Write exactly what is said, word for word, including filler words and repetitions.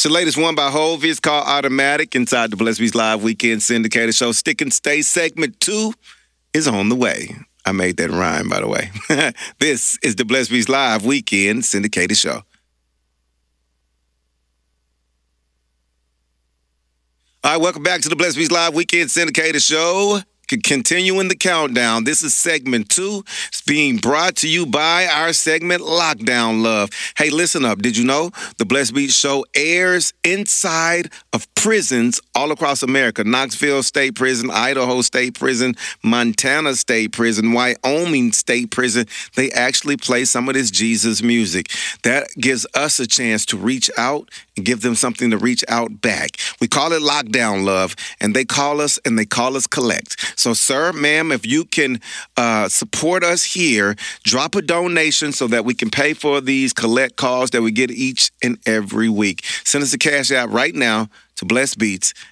It's the latest one by Hovey. It's called Automatic inside the Blessed Beats Live Weekend Syndicated Show. Stick and Stay segment two is on the way. I made that rhyme, by the way. This is the Blessed Beats Live Weekend Syndicated Show. All right, welcome back to the Blessed Beats Live Weekend Syndicated Show. Continuing the countdown, this is segment two. It's being brought to you by our segment Lockdown Love. Hey, listen up. Did you know the Blessed Beats Show airs inside of prisons all across America? Knoxville State Prison, Idaho State Prison, Montana State Prison, Wyoming State Prison. They actually play some of this Jesus music. That gives us a chance to reach out and give them something to reach out back. We call it Lockdown Love, and they call us and they call us Collect. So, sir, ma'am, if you can uh, support us here, drop a donation so that we can pay for these collect calls that we get each and every week. Send us a cash out right now to Blessed Beats